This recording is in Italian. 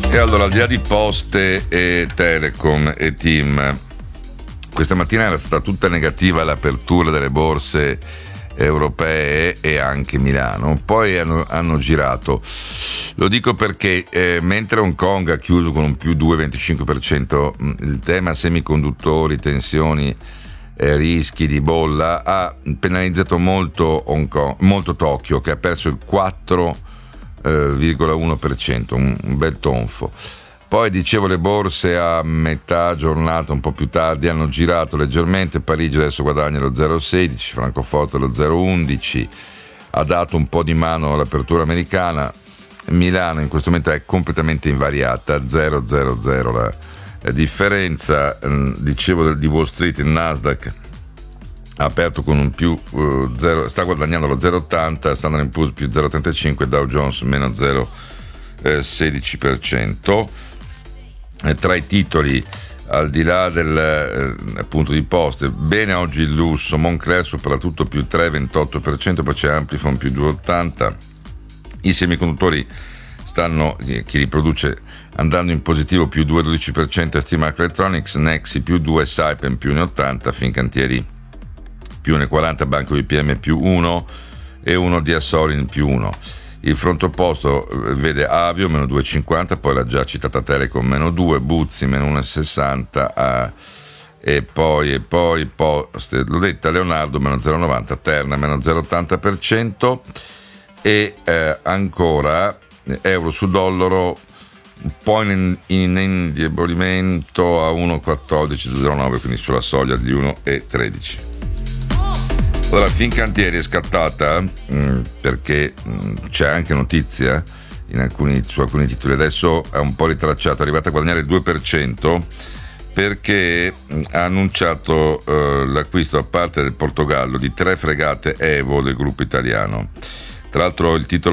E allora, al di là di Poste e Telecom e TIM, questa mattina era stata tutta negativa l'apertura delle borse europee e anche Milano, poi hanno girato. Lo dico perché mentre Hong Kong ha chiuso con un più 2,25%, il tema semiconduttori, tensioni, rischi di bolla ha penalizzato molto Hong Kong, molto Tokyo, che ha perso il 4,1%, un bel tonfo. Poi dicevo, le borse a metà giornata, un po' più tardi, hanno girato leggermente. Parigi adesso guadagna lo 0,16, Francoforte lo 0,11, ha dato un po' di mano all'apertura americana. Milano in questo momento è completamente invariata, 0,00 la differenza. Dicevo di Wall Street, il Nasdaq ha aperto con un più 0, sta guadagnando lo 0,80, Standard & Poor's più 0,35, Dow Jones meno 0,16%. Tra i titoli, al di là del appunto di Poste, bene oggi il lusso, Moncler soprattutto più 3,28%, poi c'è Amplifon più 2,80%. I semiconduttori stanno, chi li produce, andando in positivo più 2,12%, STMicroelectronics, Nexi più 2, Saipem più 1,80, Fincantieri più 1,40, Banco BPM più 1 e 1 di Assolin più 1. Il fronte opposto vede Avio meno 2,50, poi la già citata Telecom meno 2, Buzzi meno 1,60 e poi Poste, l'ho detta, Leonardo meno 0,90, Terna meno 0,80% e ancora euro su dollaro un po' in indebolimento a 1,1409, quindi sulla soglia di 1,13. Allora, Fincantieri è scattata perché c'è anche notizia su alcuni titoli, adesso è un po' ritracciato, è arrivata a guadagnare il 2% perché ha annunciato l'acquisto da parte del Portogallo di 3 fregate Evo del gruppo italiano. Tra l'altro il titolo